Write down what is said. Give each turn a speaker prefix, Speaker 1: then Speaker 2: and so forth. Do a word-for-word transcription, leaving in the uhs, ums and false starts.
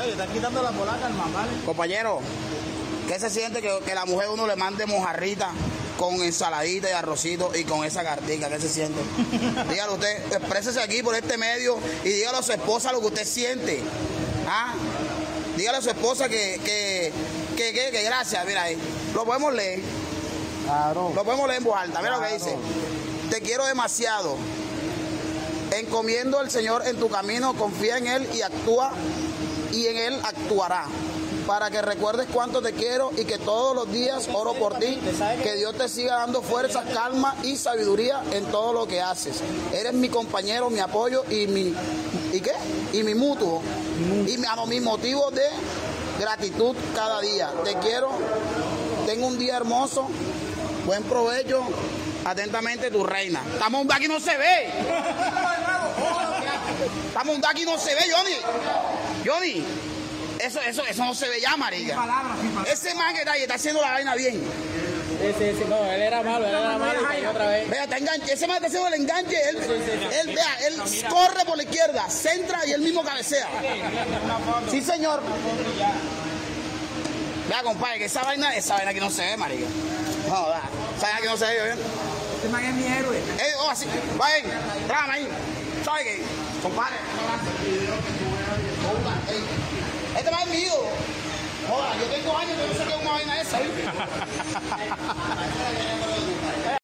Speaker 1: Oye, están quitando la polaca al mamá.
Speaker 2: Compañero, ¿qué se siente que, que la mujer uno le mande mojarrita con ensaladita y arrocito y con esa cartica? ¿Qué se siente? Dígalo usted, exprésese aquí por este medio y dígale a su esposa lo que usted siente. ¿Ah? Dígale a su esposa que, que, que, que, que gracias, mira ahí. Lo podemos leer.
Speaker 1: Claro.
Speaker 2: Lo podemos leer en voz alta. Mira
Speaker 1: Claro.
Speaker 2: lo que dice. Te quiero demasiado. Encomiendo al Señor en tu camino, confía en Él y actúa, y en Él actuará. Para que recuerdes cuánto te quiero y que todos los días oro por ti, que Dios te siga dando fuerza, calma y sabiduría en todo lo que haces. Eres mi compañero, mi apoyo y mi ¿y qué? Y mi mutuo y mi, a mi motivo de gratitud cada día. Te quiero, tengo un día hermoso, buen provecho, atentamente tu reina. Estamos un aquí no se ve. Estamos un aquí no se ve, Johnny. Johnny. Eso, eso, eso no se ve ya, marica.
Speaker 1: Palabras, sin palabras.
Speaker 2: Ese man que está ahí está haciendo la vaina bien.
Speaker 3: Sí, sí, sí, no, él era malo, él era malo y cayó otra vez.
Speaker 2: Vea, está enganche. Ese man está haciendo el enganche. Él,
Speaker 3: Sí, sí, sí.
Speaker 2: él, vea, él corre por la izquierda, centra y él mismo cabecea. Sí, señor. Vea, compadre, que esa vaina, esa vaina que no se ve, marica. No, da. Esa vaina que no se ve, ¿bien?
Speaker 1: Este man es mi héroe.
Speaker 2: Eh, oh, así. Vayan, trágame ahí. ¿Sabe qué? Compadre, ey, este man es mío. Joda, yo tengo años que no sé qué es una vaina esa, ¿viste?